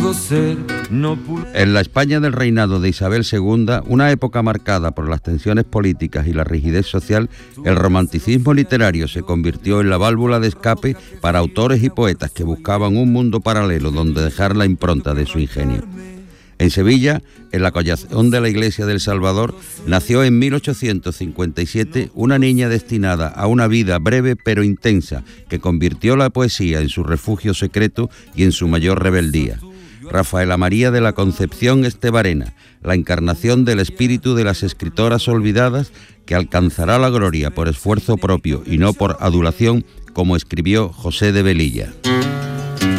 coser, no pudo... En la España del reinado de Isabel II, una época marcada por las tensiones políticas y la rigidez social, el romanticismo literario se convirtió en la válvula de escape para autores y poetas que buscaban un mundo paralelo donde dejar la impronta de su ingenio. En Sevilla, en la collación de la Iglesia del Salvador, nació en 1857 una niña destinada a una vida breve pero intensa, que convirtió la poesía en su refugio secreto y en su mayor rebeldía. Rafaela María de la Concepción Estebarena, la encarnación del espíritu de las escritoras olvidadas, que alcanzará la gloria por esfuerzo propio y no por adulación, como escribió José de Velilla.